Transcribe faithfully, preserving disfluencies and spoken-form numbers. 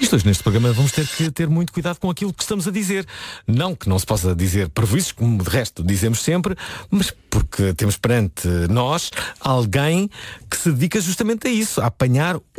Isto hoje neste programa vamos ter que ter muito cuidado com aquilo que estamos a dizer. Não que não se possa dizer prejuízos, como de resto dizemos sempre, mas porque temos perante nós alguém que se dedica justamente a isso, a apanhar